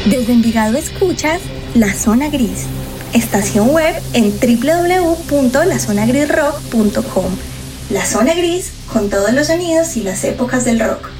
Desde Envigado escuchas La Zona Gris, estación web en www.lazonagrisrock.com. La Zona Gris con todos los sonidos y las épocas del rock.